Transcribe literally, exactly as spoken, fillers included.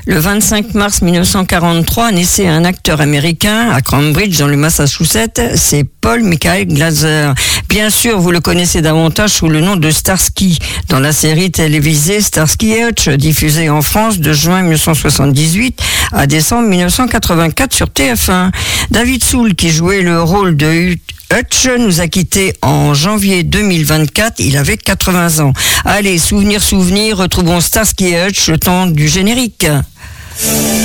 Le vingt-cinq mars mille neuf cent quarante-trois naissait un acteur américain à Cambridge dans le Massachusetts, c'est Paul Michael Glaser. Bien sûr, vous le connaissez davantage sous le nom de Starsky dans la série télévisée Starsky et Hutch, diffusée en France de juin mille neuf cent soixante-dix-huit à décembre mille neuf cent quatre-vingt-quatre sur T F un. David Soul, qui jouait le rôle de Hutch, nous a quittés en janvier deux mille vingt-quatre, il avait quatre-vingts ans. Allez, souvenir, souvenir, retrouvons Starsky et Hutch le temps du générique.